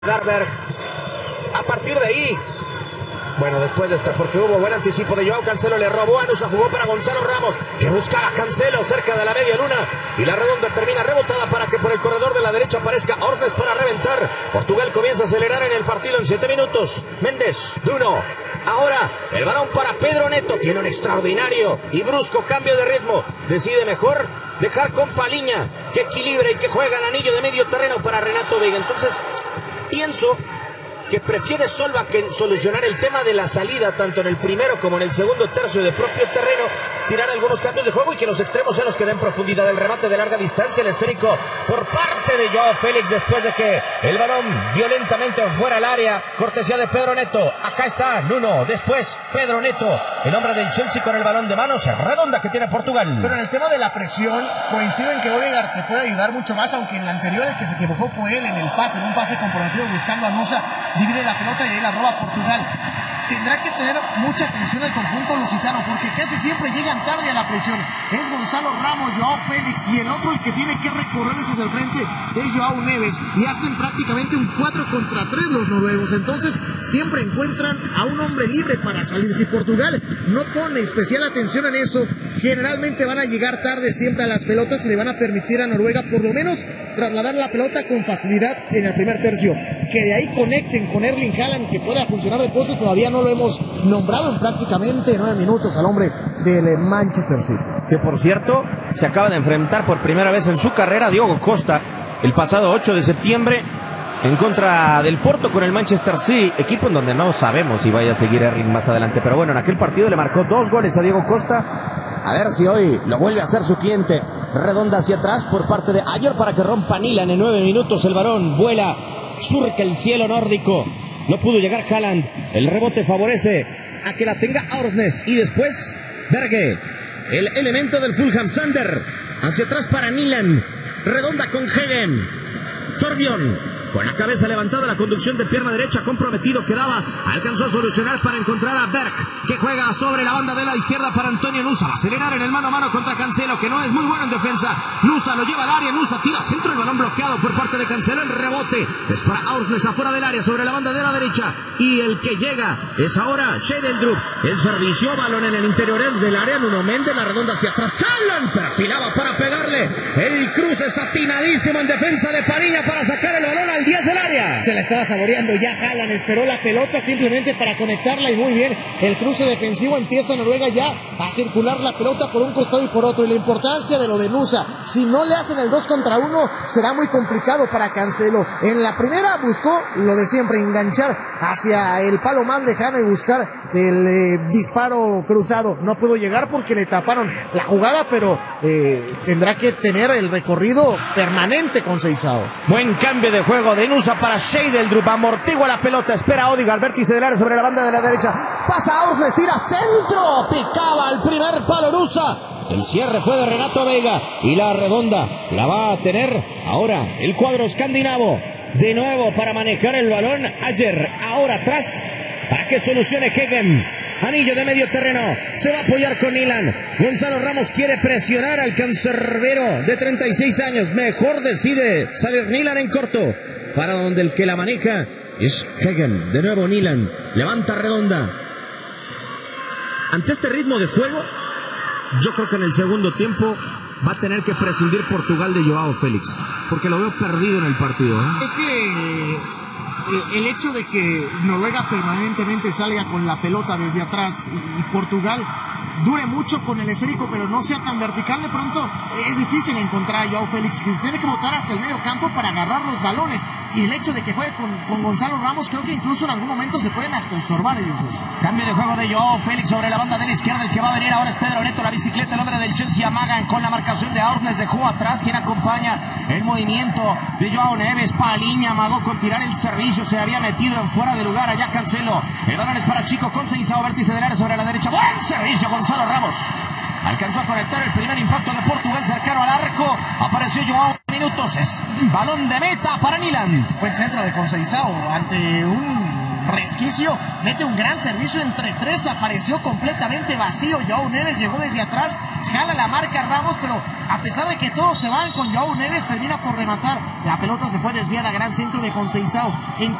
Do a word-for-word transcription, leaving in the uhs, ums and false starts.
Garberg. A partir de ahí, bueno, después de esta, porque hubo buen anticipo de Joao Cancelo, le robó a Nusa, jugó para Gonzalo Ramos, que buscaba a Cancelo cerca de la media luna, y la redonda termina rebotada para que por el corredor de la derecha aparezca Orsnes para reventar. Portugal comienza a acelerar en el partido en siete minutos. Méndez, Duno. Ahora el balón para Pedro Neto, tiene un extraordinario y brusco cambio de ritmo. Decide mejor dejar con Paliña, que equilibra y que juega el anillo de medio terreno para Renato Veiga. Entonces, pienso que prefiere Solva que solucionar el tema de la salida, tanto en el primero como en el segundo tercio de propio terreno, tirar algunos cambios de juego y que los extremos sean los que den profundidad. El remate de larga distancia, el esférico por parte de Joao Félix, después de que el balón violentamente fuera al área, cortesía de Pedro Neto. Acá está Nuno, después Pedro Neto, el hombre del Chelsea con el balón de manos, redonda que tiene Portugal. Pero en el tema de la presión, coincido en que Odegaard te puede ayudar mucho más, aunque en la anterior el que se equivocó fue él en el pase, en un pase comprometido buscando a Nusa, divide la pelota y ahí la roba Portugal. Tendrá que tener mucha atención el conjunto lusitano, porque casi siempre llegan tarde a la presión. Es Gonzalo Ramos, Joao Félix, y el otro el que tiene que recorrerles hacia el frente es Joao Neves, y hacen prácticamente un cuatro contra tres los noruegos. Entonces siempre encuentran a un hombre libre para salir. Si Portugal no pone especial atención en eso, generalmente van a llegar tarde siempre a las pelotas y le van a permitir a Noruega por lo menos trasladar la pelota con facilidad en el primer tercio. Que de ahí conecten con Erling Haaland, que pueda funcionar de pozo, todavía no lo hemos nombrado en prácticamente nueve minutos al hombre del Manchester City. Que por cierto, se acaba de enfrentar por primera vez en su carrera Diogo Costa el pasado ocho de septiembre en contra del Porto con el Manchester City, equipo en donde no sabemos si vaya a seguir Erling más adelante, pero bueno, en aquel partido le marcó dos goles a Diogo Costa. A ver si hoy lo vuelve a hacer su cliente. Redonda hacia atrás por parte de Ayer para que rompa Nilan. En nueve minutos el varón vuela, surca el cielo nórdico. No pudo llegar Haaland. El rebote favorece a que la tenga Orsnes. Y después Berge, el elemento del Fulham. Sander hacia atrás para Nilan. Redonda con Hegen. Torbjörn con la cabeza levantada, la conducción de pierna derecha, comprometido quedaba, alcanzó a solucionar para encontrar a Berg, que juega sobre la banda de la izquierda para Antonio Nusa, va a acelerar en el mano a mano contra Cancelo, que no es muy bueno en defensa. Nusa lo lleva al área, Nusa tira centro, el balón bloqueado por parte de Cancelo, el rebote es para Orsnes afuera del área, sobre la banda de la derecha, y el que llega es ahora Schedeldrup, el servicio, balón en el interior del área, Nuno Méndez, la redonda hacia atrás, Haaland perfilaba para pegarle, el cruce es atinadísimo en defensa de Paliña para sacar el balón al diez del área. Se la estaba saboreando ya Haaland, esperó la pelota simplemente para conectarla y muy bien el cruce defensivo. Empieza Noruega ya a circular la pelota por un costado y por otro, y la importancia de lo de Nusa, si no le hacen el dos contra uno será muy complicado para Cancelo. En la primera buscó lo de siempre, enganchar hacia el palo más lejano y buscar el eh, disparo cruzado, no pudo llegar porque le taparon la jugada, pero eh, tendrá que tener el recorrido permanente con Seisao. Buen cambio de juego de Nusa para Schedeldrup, amortigua la pelota, espera a Odegaard, vértice del área sobre la banda de la derecha, pasa a Orsnes, tira centro, picaba al primer palo Nusa. El cierre fue de Renato Veiga y la redonda la va a tener ahora el cuadro escandinavo. De nuevo para manejar el balón Ayer, ahora atrás para que solucione Hegen. Anillo de medio terreno, se va a apoyar con Nilan. Gonzalo Ramos quiere presionar al cancerbero de treinta y seis años. Mejor decide salir Nilan en corto, para donde el que la maneja es Hegen. De nuevo Nilan, levanta redonda. Ante este ritmo de juego, yo creo que en el segundo tiempo va a tener que prescindir Portugal de Joao Félix, porque lo veo perdido en el partido, ¿eh? Es que el hecho de que Noruega permanentemente salga con la pelota desde atrás y Portugal dure mucho con el esférico pero no sea tan vertical, de pronto es difícil encontrar a Joao Félix, que se tiene que botar hasta el medio campo para agarrar los balones, y el hecho de que juegue con, con Gonzalo Ramos, creo que incluso en algún momento se pueden hasta estorbar ellos dos. Cambio de juego de Joao Félix sobre la banda de la izquierda, el que va a venir ahora es Pedro Neto, la bicicleta, el hombre del Chelsea. Amagan con la marcación de Orsnes, dejó atrás, quien acompaña el movimiento de Joao Neves. Paliña amagó con tirar el servicio, se había metido en fuera de lugar allá Cancelo, el balón es para Chico con Seisao, vértice del área sobre la derecha, buen servicio Gonzalo Ramos, alcanzó a conectar el primer impacto de Portugal cercano al arco, apareció Joao, minutos, es balón de meta para Nilan. Buen centro de Conceição ante un resquicio, mete un gran servicio entre tres, apareció completamente vacío. Joao Neves llegó desde atrás, jala la marca Ramos, pero a pesar de que todos se van con Joao Neves, termina por rematar. La pelota se fue desviada, gran centro de Conceição. En